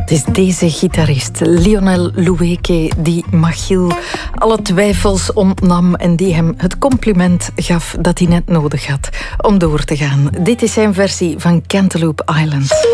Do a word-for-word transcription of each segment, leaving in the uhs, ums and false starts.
Het is deze gitarist, Lionel Loueke, die Machiel alle twijfels ontnam en die hem het compliment gaf dat hij net nodig had om door te gaan. Dit is zijn versie van Cantaloupe Island.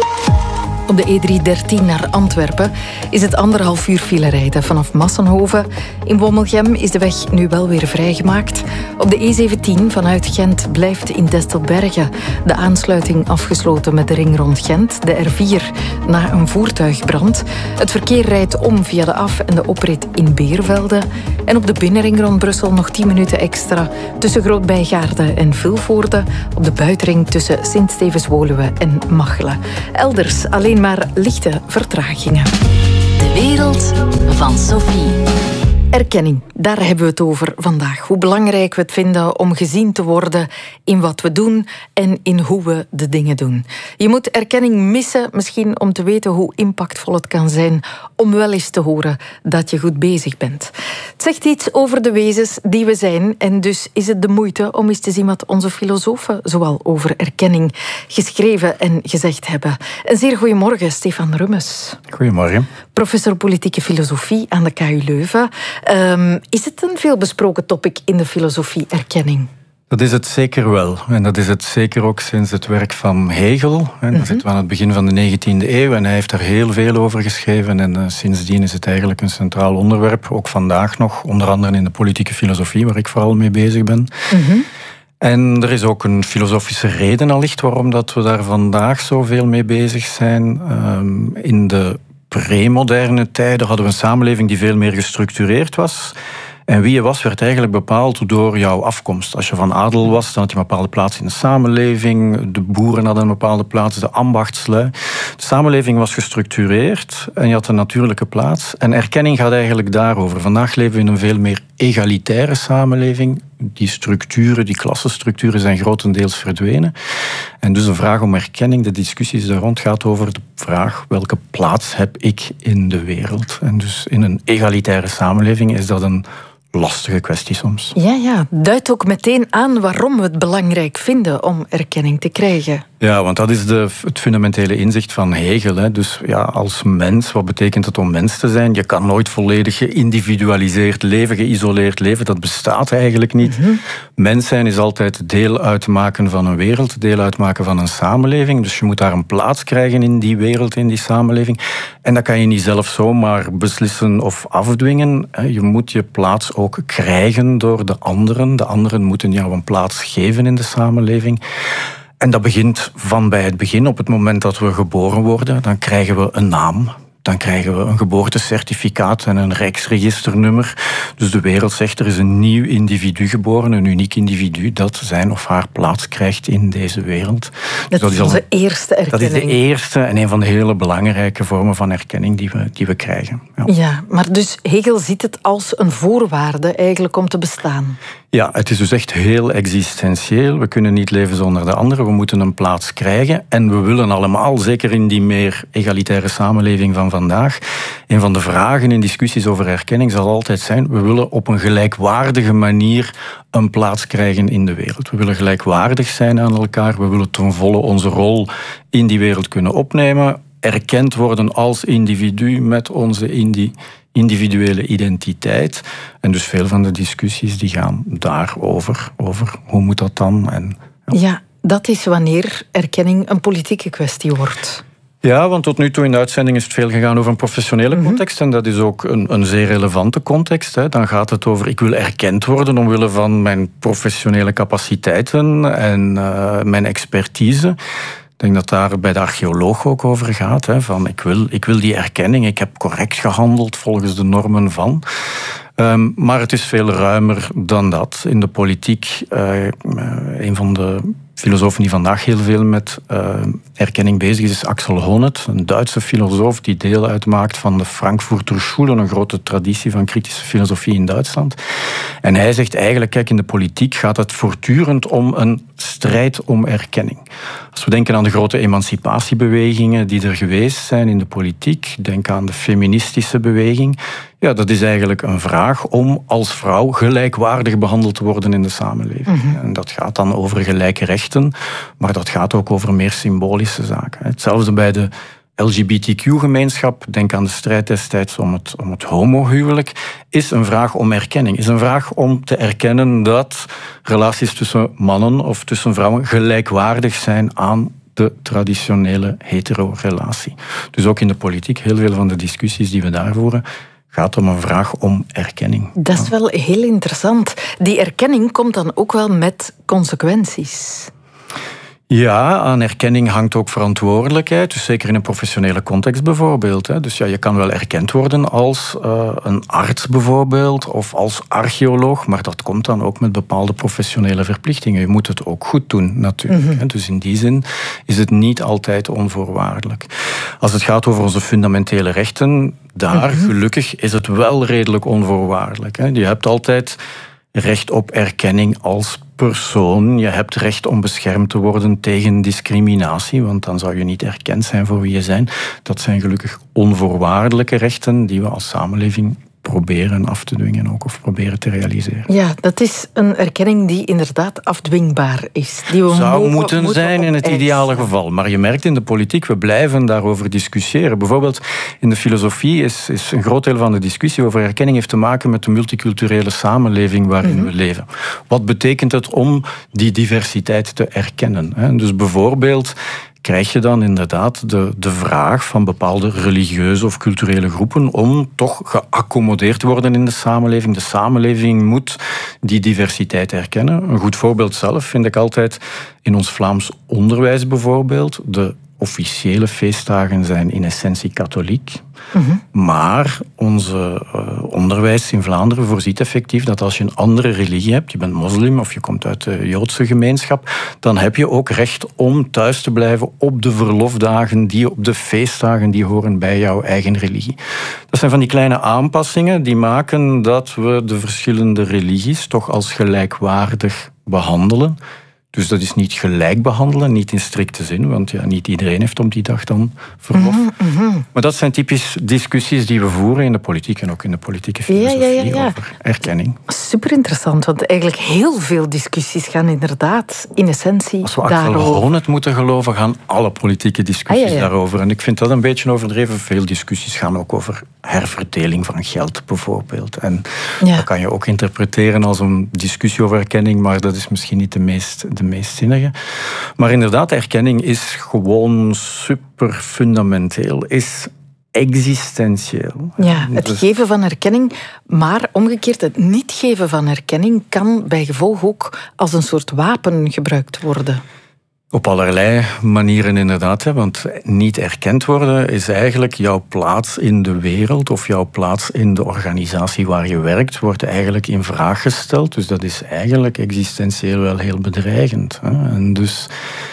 Op de E driehonderddertien naar Antwerpen is het anderhalf uur file rijden vanaf Massenhoven. In Wommelgem is de weg nu wel weer vrijgemaakt. Op de E zeventien vanuit Gent blijft in Destelbergen de aansluiting afgesloten met de ring rond Gent. De R vier na een voertuigbrand. Het verkeer rijdt om via de af- en de oprit in Beervelde. En op de binnenring rond Brussel nog tien minuten extra tussen Groot-Bijgaarde en Vilvoorde. Op de buitenring tussen Sint-Stevens-Woluwe en Machelen. Elders alleen maar lichte vertragingen. De wereld van Sophie. Erkenning, daar hebben we het over vandaag. Hoe belangrijk we het vinden om gezien te worden in wat we doen en in hoe we de dingen doen. Je moet erkenning missen, misschien om te weten hoe impactvol het kan zijn om wel eens te horen dat je goed bezig bent. Het zegt iets over de wezens die we zijn en dus is het de moeite om eens te zien wat onze filosofen zoal over erkenning geschreven en gezegd hebben. Een zeer goedemorgen, Stefan Rummes. Goedemorgen. Professor politieke filosofie aan de K U Leuven. Um, is het een veelbesproken topic in de filosofie, erkenning? Dat is het zeker wel. En dat is het zeker ook sinds het werk van Hegel. En dat mm-hmm. zitten we aan het begin van de negentiende eeuw en hij heeft daar heel veel over geschreven. En uh, sindsdien is het eigenlijk een centraal onderwerp, ook vandaag nog, onder andere in de politieke filosofie, waar ik vooral mee bezig ben. Mm-hmm. En er is ook een filosofische reden allicht waarom dat we daar vandaag zoveel mee bezig zijn. Um, in de premoderne tijden hadden we een samenleving die veel meer gestructureerd was. En wie je was, werd eigenlijk bepaald door jouw afkomst. Als je van adel was, dan had je een bepaalde plaats in de samenleving. De boeren hadden een bepaalde plaats, de ambachtslui. De samenleving was gestructureerd en je had een natuurlijke plaats. En erkenning gaat eigenlijk daarover. Vandaag leven we in een veel meer egalitaire samenleving. Die structuren, die klassenstructuren zijn grotendeels verdwenen. En dus een vraag om erkenning, de discussies daar rond gaat over de vraag welke plaats heb ik in de wereld. En dus in een egalitaire samenleving is dat een lastige kwestie soms. Ja, ja, duidt ook meteen aan waarom we het belangrijk vinden om erkenning te krijgen. Ja, want dat is de, het fundamentele inzicht van Hegel. Hè. Dus ja, als mens, wat betekent het om mens te zijn? Je kan nooit volledig geïndividualiseerd leven, geïsoleerd leven. Dat bestaat eigenlijk niet. Mm-hmm. Mens zijn is altijd deel uitmaken van een wereld, deel uitmaken van een samenleving. Dus je moet daar een plaats krijgen in die wereld, in die samenleving. En dat kan je niet zelf zomaar beslissen of afdwingen. Je moet je plaats ook krijgen door de anderen. De anderen moeten jou een plaats geven in de samenleving. En dat begint van bij het begin. Op het moment dat we geboren worden, dan krijgen we een naam. Dan krijgen we een geboortecertificaat en een rijksregisternummer. Dus de wereld zegt, er is een nieuw individu geboren, een uniek individu dat zijn of haar plaats krijgt in deze wereld. Dat, dus dat is onze al, eerste erkenning. Dat is de eerste en een van de hele belangrijke vormen van erkenning die we, die we krijgen. Ja. ja, maar dus Hegel ziet het als een voorwaarde eigenlijk om te bestaan. Ja, het is dus echt heel existentieel. We kunnen niet leven zonder de anderen. We moeten een plaats krijgen. En we willen allemaal, zeker in die meer egalitaire samenleving van vandaag, een van de vragen in discussies over erkenning zal altijd zijn, we willen op een gelijkwaardige manier een plaats krijgen in de wereld. We willen gelijkwaardig zijn aan elkaar. We willen ten volle onze rol in die wereld kunnen opnemen. Erkend worden als individu met onze indi- individuele identiteit. En dus veel van de discussies die gaan daarover. Over hoe moet dat dan? En, ja. ja, dat is wanneer erkenning een politieke kwestie wordt. Ja, want tot nu toe in de uitzending is het veel gegaan over een professionele mm-hmm. context. En dat is ook een, een zeer relevante context. Hè. Dan gaat het over, ik wil erkend worden omwille van mijn professionele capaciteiten en uh, mijn expertise. Ik denk dat daar bij de archeoloog ook over gaat. Hè, van ik wil, ik wil die erkenning, ik heb correct gehandeld volgens de normen van. Um, maar het is veel ruimer dan dat. In de politiek, uh, een van de filosofen die vandaag heel veel met uh, erkenning bezig is, is Axel Honneth, een Duitse filosoof die deel uitmaakt van de Frankfurter Schule, een grote traditie van kritische filosofie in Duitsland. En hij zegt eigenlijk, kijk, in de politiek gaat het voortdurend om een strijd om erkenning. Als we denken aan de grote emancipatiebewegingen die er geweest zijn in de politiek, denk aan de feministische beweging, ja, dat is eigenlijk een vraag om als vrouw gelijkwaardig behandeld te worden in de samenleving. Mm-hmm. En dat gaat dan over gelijke rechten, maar dat gaat ook over meer symbolische zaken. Hetzelfde bij de L G B T Q-gemeenschap, denk aan de strijd destijds om het, om het homohuwelijk, is een vraag om erkenning. Is een vraag om te erkennen dat relaties tussen mannen of tussen vrouwen gelijkwaardig zijn aan de traditionele hetero-relatie. Dus ook in de politiek, heel veel van de discussies die we daar voeren, gaat om een vraag om erkenning. Dat is wel heel interessant. Die erkenning komt dan ook wel met consequenties. Ja, aan erkenning hangt ook verantwoordelijkheid. Dus zeker in een professionele context bijvoorbeeld. Dus ja, je kan wel erkend worden als uh, een arts bijvoorbeeld, of als archeoloog, maar dat komt dan ook met bepaalde professionele verplichtingen. Je moet het ook goed doen, natuurlijk. Mm-hmm. Dus in die zin is het niet altijd onvoorwaardelijk. Als het gaat over onze fundamentele rechten, daar mm-hmm. gelukkig is het wel redelijk onvoorwaardelijk. Je hebt altijd recht op erkenning als persoon. Je hebt recht om beschermd te worden tegen discriminatie, want dan zou je niet erkend zijn voor wie je bent. Dat zijn gelukkig onvoorwaardelijke rechten die we als samenleving proberen af te dwingen ook, of proberen te realiseren. Ja, dat is een erkenning die inderdaad afdwingbaar is. Die we zou mogen, moeten, moeten zijn in het eisen. ideale geval. Maar je merkt in de politiek, we blijven daarover discussiëren. Bijvoorbeeld in de filosofie is, is een groot deel van de discussie over erkenning heeft te maken met de multiculturele samenleving waarin mm-hmm. we leven. Wat betekent het om die diversiteit te erkennen? Dus bijvoorbeeld krijg je dan inderdaad de, de vraag van bepaalde religieuze of culturele groepen om toch geaccommodeerd te worden in de samenleving. De samenleving moet die diversiteit erkennen. Een goed voorbeeld zelf vind ik altijd in ons Vlaams onderwijs bijvoorbeeld. De officiële feestdagen zijn in essentie katholiek. Mm-hmm. Maar onze uh, onderwijs in Vlaanderen voorziet effectief dat als je een andere religie hebt, je bent moslim of je komt uit de Joodse gemeenschap, dan heb je ook recht om thuis te blijven op de verlofdagen, die op de feestdagen die horen bij jouw eigen religie. Dat zijn van die kleine aanpassingen die maken dat we de verschillende religies toch als gelijkwaardig behandelen. Dus dat is niet gelijk behandelen, niet in strikte zin, want ja, niet iedereen heeft op die dag dan verlof. Mm-hmm. Maar dat zijn typisch discussies die we voeren in de politiek en ook in de politieke filosofie ja, ja, ja, ja. over erkenning. Super interessant, want eigenlijk heel veel discussies gaan inderdaad in essentie Als we daarover. Axel Honneth moeten geloven, gaan alle politieke discussies ah, ja, ja. daarover. En ik vind dat een beetje overdreven. Veel discussies gaan ook over herverdeling van geld bijvoorbeeld. En ja. dat kan je ook interpreteren als een discussie over erkenning, maar dat is misschien niet de meest... de meest zinnige. Maar inderdaad, erkenning is gewoon super fundamenteel, is existentieel. Ja, het dus geven van erkenning, maar omgekeerd, het niet geven van erkenning kan bij gevolg ook als een soort wapen gebruikt worden. Op allerlei manieren inderdaad, want niet erkend worden is eigenlijk jouw plaats in de wereld of jouw plaats in de organisatie waar je werkt, wordt eigenlijk in vraag gesteld. Dus dat is eigenlijk existentieel wel heel bedreigend. En dus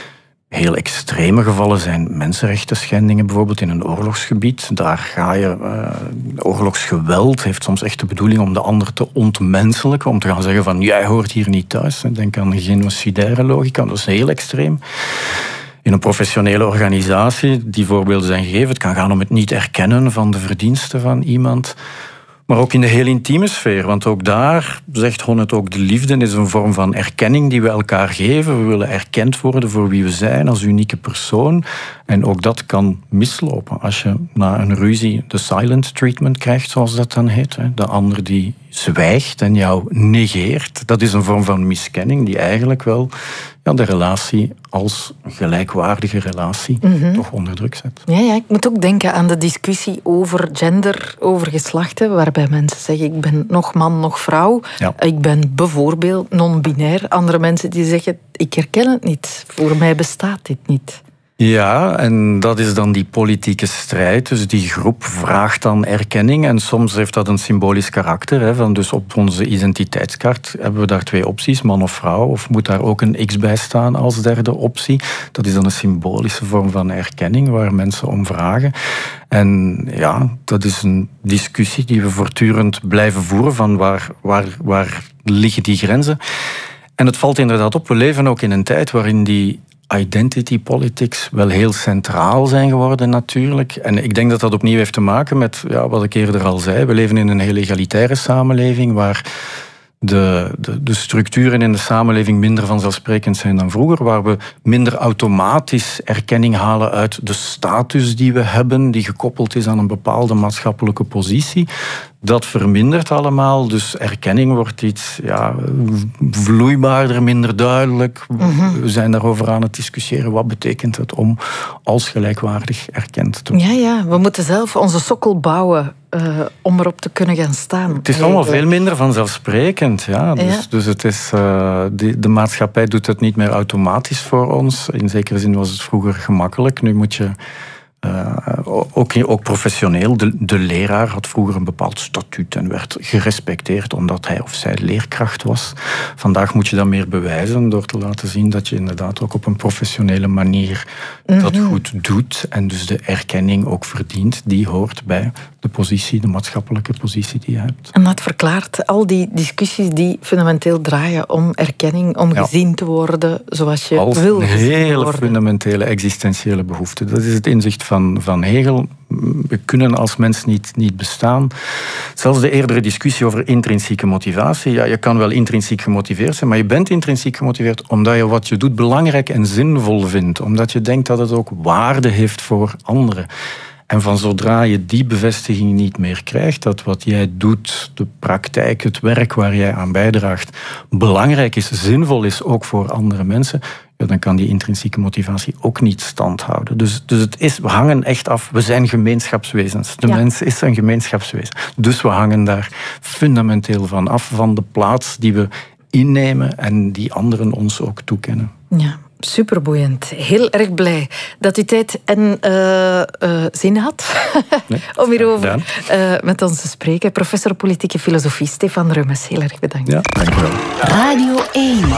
heel extreme gevallen zijn mensenrechten schendingen, bijvoorbeeld in een oorlogsgebied. Daar ga je... Uh, oorlogsgeweld heeft soms echt de bedoeling om de ander te ontmenselijken, om te gaan zeggen van, jij hoort hier niet thuis. Denk aan de genocidaire logica, dat is heel extreem. In een professionele organisatie, die voorbeelden zijn gegeven, het kan gaan om het niet erkennen van de verdiensten van iemand. Maar ook in de heel intieme sfeer, want ook daar zegt Honneth ook, de liefde is een vorm van erkenning die we elkaar geven. We willen erkend worden voor wie we zijn als unieke persoon. En ook dat kan mislopen als je na een ruzie de silent treatment krijgt, zoals dat dan heet. De ander die zwijgt en jou negeert. Dat is een vorm van miskenning die eigenlijk wel ja, de relatie als gelijkwaardige relatie mm-hmm. toch onder druk zet. Ja, ja, ik moet ook denken aan de discussie over gender, over geslachten, waarbij mensen zeggen, ik ben nog man, nog vrouw. Ja. Ik ben bijvoorbeeld non-binair. Andere mensen die zeggen, ik herken het niet. Voor mij bestaat dit niet. Ja, en dat is dan die politieke strijd. Dus die groep vraagt dan erkenning. En soms heeft dat een symbolisch karakter. Hè, van dus op onze identiteitskaart hebben we daar twee opties, man of vrouw. Of moet daar ook een X bij staan als derde optie. Dat is dan een symbolische vorm van erkenning waar mensen om vragen. En ja, dat is een discussie die we voortdurend blijven voeren van waar, waar, waar liggen die grenzen. En het valt inderdaad op, we leven ook in een tijd waarin die identity politics wel heel centraal zijn geworden natuurlijk. En ik denk dat dat opnieuw heeft te maken met ja, wat ik eerder al zei. We leven in een heel egalitaire samenleving waar de, de, de structuren in de samenleving minder vanzelfsprekend zijn dan vroeger, waar we minder automatisch erkenning halen uit de status die we hebben, die gekoppeld is aan een bepaalde maatschappelijke positie. Dat vermindert allemaal, dus erkenning wordt iets ja, vloeibaarder, minder duidelijk. Mm-hmm. We zijn daarover aan het discussiëren. Wat betekent het om als gelijkwaardig erkend te worden? Ja, ja, we moeten zelf onze sokkel bouwen uh, om erop te kunnen gaan staan. Het is hey, allemaal veel minder vanzelfsprekend. Ja. Dus, ja. dus het is, uh, de, de maatschappij doet het niet meer automatisch voor ons. In zekere zin was het vroeger gemakkelijk. Nu moet je... Uh, ook, ook professioneel. De, de leraar had vroeger een bepaald statuut en werd gerespecteerd omdat hij of zij leerkracht was. Vandaag moet je dat meer bewijzen door te laten zien dat je inderdaad ook op een professionele manier mm-hmm. dat goed doet en dus de erkenning ook verdient. Die hoort bij de positie, de maatschappelijke positie die je hebt. En dat verklaart al die discussies die fundamenteel draaien om erkenning, om ja. gezien te worden zoals je Als wil een gezien hele worden. Fundamentele existentiële behoefte. Dat is het inzicht van, van Hegel. We kunnen als mens niet, niet bestaan. Zelfs de eerdere discussie over intrinsieke motivatie. Ja, je kan wel intrinsiek gemotiveerd zijn, maar je bent intrinsiek gemotiveerd omdat je wat je doet belangrijk en zinvol vindt. Omdat je denkt dat het ook waarde heeft voor anderen. En van zodra je die bevestiging niet meer krijgt, dat wat jij doet, de praktijk, het werk waar jij aan bijdraagt, belangrijk is, zinvol is, ook voor andere mensen, ja, dan kan die intrinsieke motivatie ook niet stand houden. Dus, dus het is, we hangen echt af, we zijn gemeenschapswezens. De ja. mens is een gemeenschapswezen. Dus we hangen daar fundamenteel van af, van de plaats die we innemen en die anderen ons ook toekennen. Ja. Superboeiend. Heel erg blij dat u tijd en uh, uh, zin had nee, om hierover uh, met ons te spreken. Professor politieke filosofie Stefan Rummes, heel erg bedankt. Ja, dank u wel. Radio één.